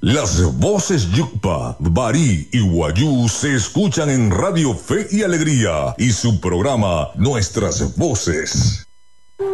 Las voces Yucpa, Barí y Guayú se escuchan en Radio Fe y Alegría y su programa Nuestras Voces.